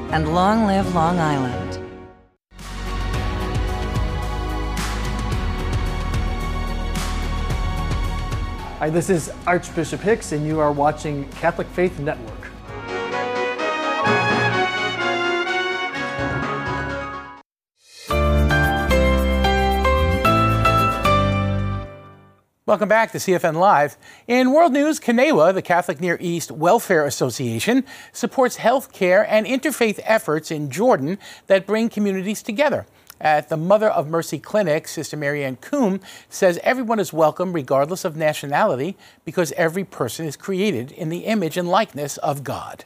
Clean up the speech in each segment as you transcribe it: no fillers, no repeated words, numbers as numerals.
and long live Long Island. Hi, this is Archbishop Hicks, and you are watching Catholic Faith Network. Welcome back to CFN Live. In world news, Kanewa, the Catholic Near East Welfare Association, supports health care and interfaith efforts in Jordan that bring communities together. At the Mother of Mercy Clinic, Sister Marianne Coombe says everyone is welcome regardless of nationality because every person is created in the image and likeness of God.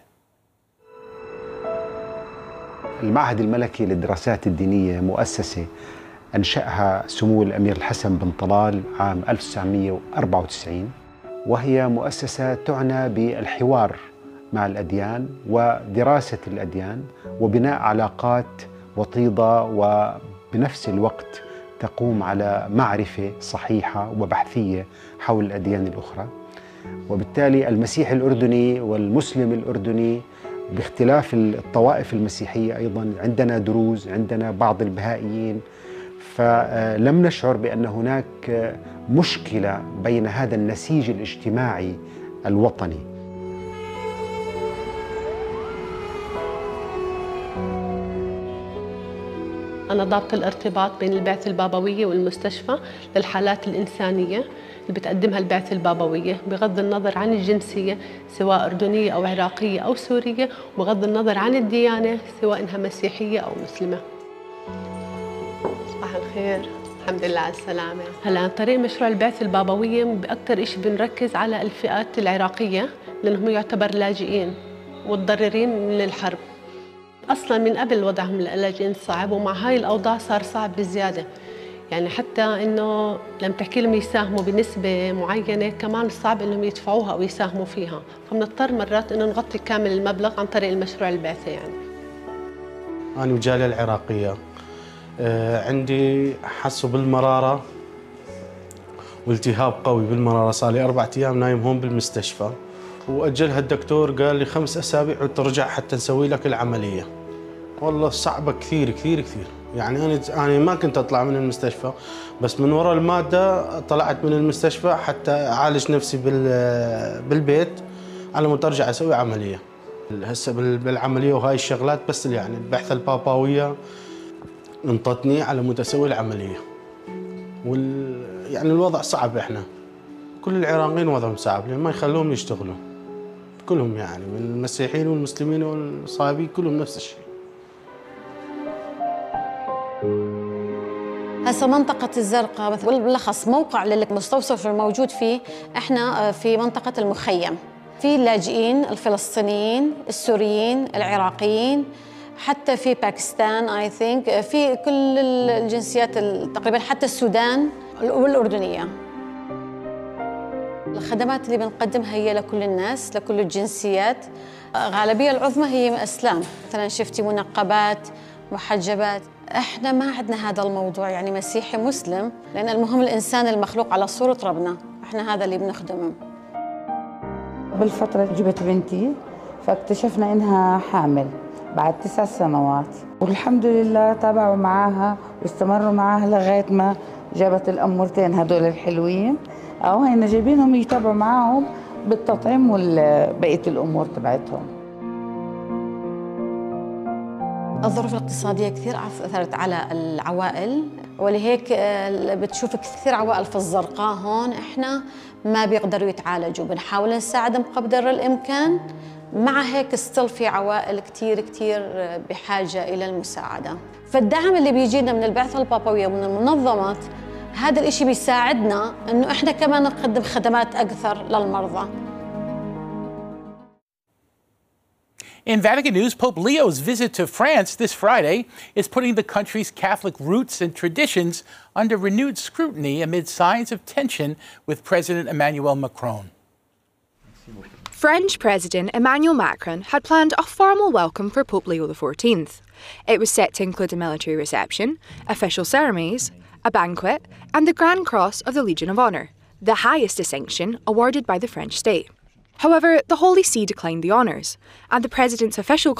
المعهد الملكي للدراسات الدينية مؤسسة أنشأها سمو الأمير الحسن بن طلال عام 1994، وهي مؤسسة تعنى بالحوار مع الأديان ودراسة الأديان وبناء علاقات وطيدة، وبنفس الوقت تقوم على معرفة صحيحة وبحثية حول الأديان الأخرى. وبالتالي المسيحي الأردني والمسلم الأردني باختلاف الطوائف المسيحية أيضا عندنا دروز، عندنا بعض البهائيين، فلم نشعر بأن هناك مشكلة بين هذا النسيج الاجتماعي الوطني. أنا ضابط الارتباط بين البعثة البابوية والمستشفى للحالات الإنسانية اللي بتقدمها البعثة البابوية بغض النظر عن الجنسية سواء أردنية أو عراقية أو سورية، وبغض النظر عن الديانة سواء إنها مسيحية أو مسلمة. صباح الخير، الحمد لله على السلامة. هلا عن طريق مشروع البعثة البابوية بأكثر إشي بنركز على الفئات العراقية لأنهم يعتبر لاجئين متضررين من الحرب. أصلاً من قبل وضعهم اللاجئين صعب، ومع هاي الأوضاع صار صعب بزيادة. يعني حتى إنه لما تحكي لهم يساهموا بنسبة معينة كمان صعب إنهم يدفعوها أو يساهموا فيها، فبنضطر مرات إنه نغطي كامل المبلغ عن طريق المشروع البعثة. يعني أنا وجالية العراقية عندي حسوا بالمرارة والتهاب قوي بالمرارة، صار لي 4 أيام نايم هون بالمستشفى، وأجلها الدكتور قال لي 5 أسابيع وترجع حتى نسوي لك العملية. والله صعبة كثير كثير كثير. يعني أنا ما كنت أطلع من المستشفى، بس من وراء المادة طلعت من المستشفى حتى أعالج نفسي بالبيت على مود أرجع أسوي عملية. هسه بالعملية وهاي الشغلات بس يعني البعثة البابوية انطتني على مود أسوي العملية. يعني الوضع صعب، إحنا كل العراقيين وضعهم صعب لأن ما يخلوهم يشتغلوا كلهم، يعني من المسيحيين والمسلمين والصايبين كلهم نفس الشيء. هسه منطقة الزرقاء بالأخص موقع للمستوصف الموجود فيه، احنا في منطقة المخيم، في اللاجئين الفلسطينيين السوريين العراقيين، حتى في باكستان اي ثينك، في كل الجنسيات تقريبا، حتى السودان والأردنية. الخدمات اللي بنقدمها هي لكل الناس لكل الجنسيات، غالبية العظمى هي إسلام، مثلا شفتي منقبات محجبات. احنا ما عندنا هذا الموضوع يعني مسيحي مسلم، لأن المهم الإنسان المخلوق على صورة ربنا، احنا هذا اللي بنخدمه. بالفترة جبت بنتي فاكتشفنا إنها حامل بعد 9 سنوات، والحمد لله تابعوا معاها واستمروا معاها لغاية ما جابت الأمورتين هدول الحلوين، أو هينا جايبينهم يتابعوا معاهم بالتطعيم وبقية الأمور تبعتهم. الظروف الاقتصادية كثير أثرت على العوائل، ولهيك بتشوف كثير عوائل في الزرقاء هون احنا ما بيقدروا يتعالجوا، بنحاول نساعدهم قدر الإمكان. مع هيك ستيل في عوائل كثير بحاجة إلى المساعدة. فالدعم اللي بيجينا من البعثة البابوية ومن المنظمات هذا الإشي بيساعدنا إنه إحنا كمان نقدم خدمات أكثر للمرضى. In Vatican news, Pope Leo's visit to France this Friday is putting the country's Catholic roots and traditions under renewed scrutiny amid signs of tension with President Emmanuel Macron. French President Emmanuel Macron had planned a formal welcome for Pope Leo XIV. It was set to include a military reception, official ceremonies, a banquet, and the Grand Cross of the Legion of Honour, the highest distinction awarded by the French state. However, the Holy See declined the honours, and the President's official